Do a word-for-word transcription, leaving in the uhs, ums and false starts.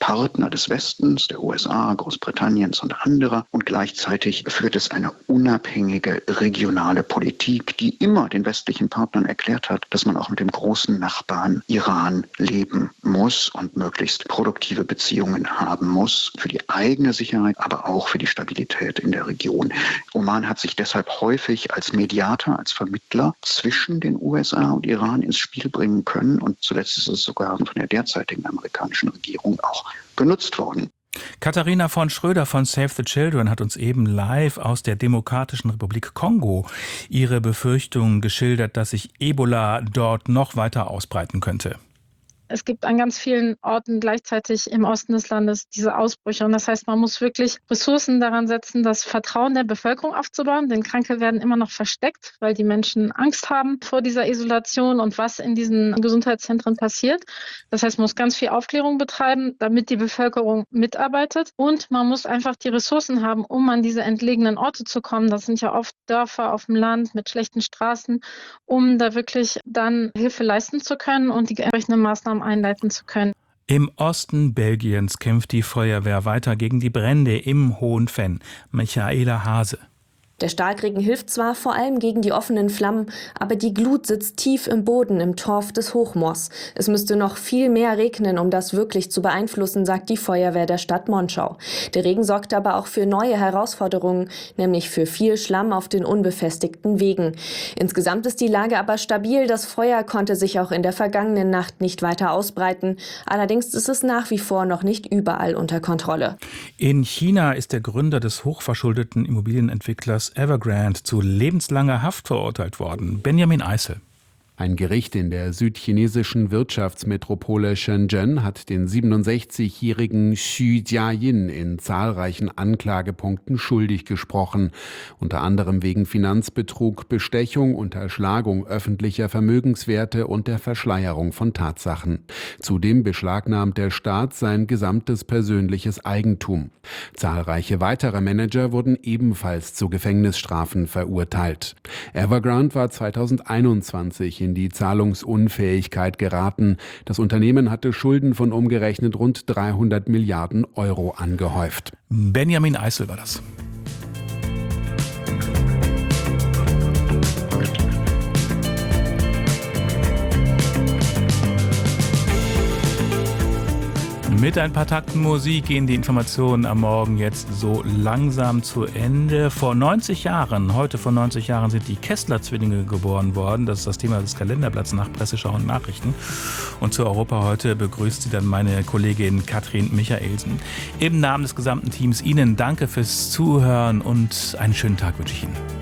Partner des Westens, der U S A, Großbritanniens und anderer. Und gleichzeitig führt es eine unabhängige regionale Politik, die immer den westlichen Partnern erklärt hat, dass man auch mit dem großen Nachbarn Iran leben muss und möglichst produktive Beziehungen haben muss für die eigene Sicherheit, aber auch für die Stabilität in der Region. Oman hat sich deshalb häufig als Mediator, als Vermittler zwischen den U S A und Iran ins Spiel bringen können. Und zuletzt ist es sogar von der derzeitigen amerikanischen Regierung auch genutzt worden. Katharina von Schröder von Save the Children hat uns eben live aus der Demokratischen Republik Kongo ihre Befürchtungen geschildert, dass sich Ebola dort noch weiter ausbreiten könnte. Es gibt an ganz vielen Orten gleichzeitig im Osten des Landes diese Ausbrüche. Und das heißt, man muss wirklich Ressourcen daran setzen, das Vertrauen der Bevölkerung aufzubauen. Denn Kranke werden immer noch versteckt, weil die Menschen Angst haben vor dieser Isolation und was in diesen Gesundheitszentren passiert. Das heißt, man muss ganz viel Aufklärung betreiben, damit die Bevölkerung mitarbeitet. Und man muss einfach die Ressourcen haben, um an diese entlegenen Orte zu kommen. Das sind ja oft Dörfer auf dem Land mit schlechten Straßen, um da wirklich dann Hilfe leisten zu können und die entsprechenden Maßnahmen einleiten zu können. Im Osten Belgiens kämpft die Feuerwehr weiter gegen die Brände im Hohen Venn. Michaela Hase. Der Starkregen hilft zwar vor allem gegen die offenen Flammen, aber die Glut sitzt tief im Boden im Torf des Hochmoors. Es müsste noch viel mehr regnen, um das wirklich zu beeinflussen, sagt die Feuerwehr der Stadt Monschau. Der Regen sorgt aber auch für neue Herausforderungen, nämlich für viel Schlamm auf den unbefestigten Wegen. Insgesamt ist die Lage aber stabil. Das Feuer konnte sich auch in der vergangenen Nacht nicht weiter ausbreiten. Allerdings ist es nach wie vor noch nicht überall unter Kontrolle. In China ist der Gründer des hochverschuldeten Immobilienentwicklers Evergrande zu lebenslanger Haft verurteilt worden. Benjamin Eisel. Ein Gericht in der südchinesischen Wirtschaftsmetropole Shenzhen hat den siebenundsechzigjährigen Xu Jiayin in zahlreichen Anklagepunkten schuldig gesprochen, unter anderem wegen Finanzbetrug, Bestechung, Unterschlagung öffentlicher Vermögenswerte und der Verschleierung von Tatsachen. Zudem beschlagnahmt der Staat sein gesamtes persönliches Eigentum. Zahlreiche weitere Manager wurden ebenfalls zu Gefängnisstrafen verurteilt. Evergrande war zweitausendeinundzwanzig in die Zahlungsunfähigkeit geraten. Das Unternehmen hatte Schulden von umgerechnet rund dreihundert Milliarden Euro angehäuft. Benjamin Eisel war das. Mit ein paar Takten Musik gehen die Informationen am Morgen jetzt so langsam zu Ende. Vor neunzig Jahren, heute vor neunzig Jahren sind die Kessler-Zwillinge geboren worden. Das ist das Thema des Kalenderblatts nach Presseschau und Nachrichten. Und zu Europa heute begrüßt sie dann meine Kollegin Katrin Michaelsen. Im Namen des gesamten Teams Ihnen danke fürs Zuhören und einen schönen Tag wünsche ich Ihnen.